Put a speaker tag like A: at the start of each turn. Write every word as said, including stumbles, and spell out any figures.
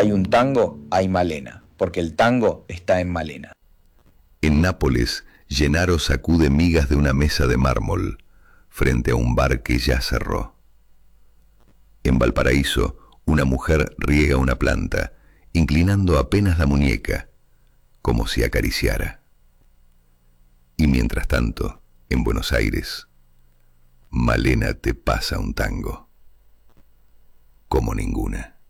A: hay un tango, hay Malena, porque el tango está en Malena.
B: En Nápoles, Gennaro sacude migas de una mesa de mármol frente a un bar que ya cerró. En Valparaíso, una mujer riega una planta, inclinando apenas la muñeca, como si acariciara. Y mientras tanto, en Buenos Aires, Malena te pasa un tango como ninguna.